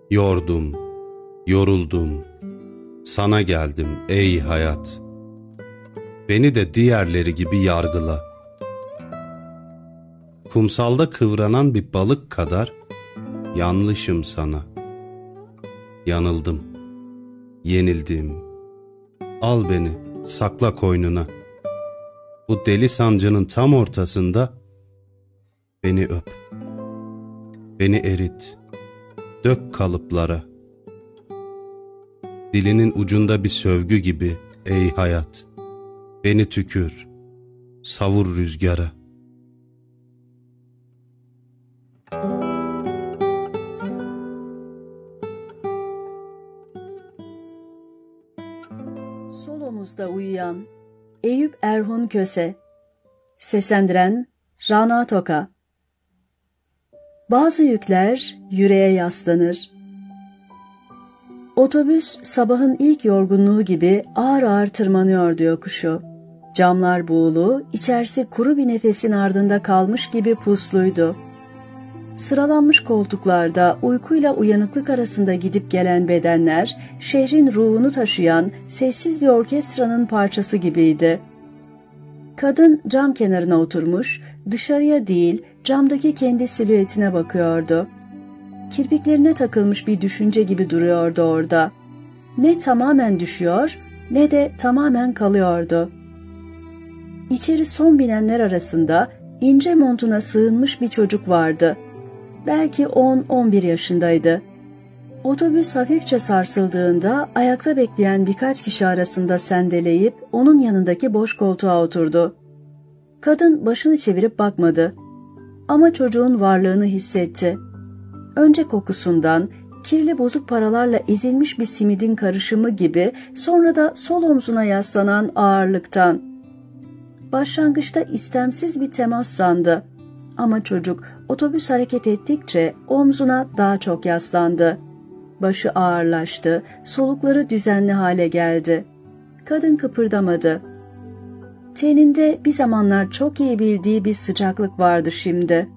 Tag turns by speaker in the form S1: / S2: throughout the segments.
S1: Yordum, yoruldum, sana geldim ey hayat. Beni de diğerleri gibi yargıla. Kumsalda kıvranan bir balık kadar yanlışım sana. Yanıldım, yenildim. Al beni, sakla koynuna. Bu deli sancının tam ortasında beni öp. Beni erit, dök kalıplara. Dilinin ucunda bir sövgü gibi ey hayat. Beni tükür, savur rüzgara.
S2: Solomuzda uyuyan Eyüp Erhun Köse. Seslendiren Rana Toka. Bazı yükler yüreğe yaslanır. Otobüs sabahın ilk yorgunluğu gibi ağır ağır tırmanıyordu yokuşu. Camlar buğulu, içerisi kuru bir nefesin ardında kalmış gibi pusluydu. Sıralanmış koltuklarda uykuyla uyanıklık arasında gidip gelen bedenler, şehrin ruhunu taşıyan sessiz bir orkestranın parçası gibiydi. Kadın cam kenarına oturmuş, dışarıya değil, camdaki kendi silüetine bakıyordu. Kirpiklerine takılmış bir düşünce gibi duruyordu orada. Ne tamamen düşüyor, ne de tamamen kalıyordu. İçeri son binenler arasında ince montuna sığınmış bir çocuk vardı. Belki 10-11 yaşındaydı. Otobüs hafifçe sarsıldığında ayakta bekleyen birkaç kişi arasında sendeleyip onun yanındaki boş koltuğa oturdu. Kadın başını çevirip bakmadı. Ama çocuğun varlığını hissetti. Önce kokusundan, kirli bozuk paralarla ezilmiş bir simidin karışımı gibi, sonra da sol omzuna yaslanan ağırlıktan. Başlangıçta istemsiz bir temas sandı. Ama çocuk otobüs hareket ettikçe omzuna daha çok yaslandı. Başı ağırlaştı, solukları düzenli hale geldi. Kadın kıpırdamadı. Teninde bir zamanlar çok iyi bildiği bir sıcaklık vardı şimdi.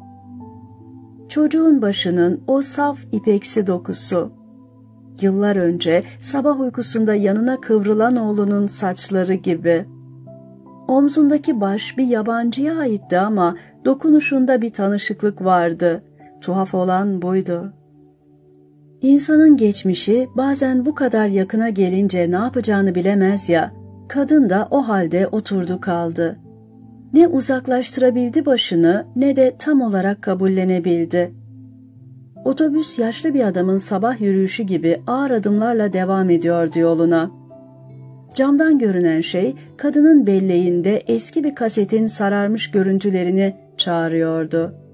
S2: Çocuğun başının o saf ipeksi dokusu. Yıllar önce sabah uykusunda yanına kıvrılan oğlunun saçları gibi. Omzundaki baş bir yabancıya aitti ama dokunuşunda bir tanışıklık vardı. Tuhaf olan buydu. İnsanın geçmişi bazen bu kadar yakına gelince ne yapacağını bilemez ya, kadın da o halde oturdu kaldı. Ne uzaklaştırabildi başını ne de tam olarak kabullenebildi. Otobüs yaşlı bir adamın sabah yürüyüşü gibi ağır adımlarla devam ediyordu yoluna. Camdan görünen şey kadının belleğinde eski bir kasetin sararmış görüntülerini çağırıyordu.